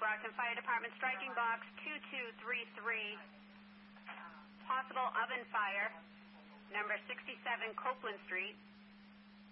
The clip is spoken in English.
Brockton Fire Department, striking box 2233. Possible oven fire, number 67 Copeland Street.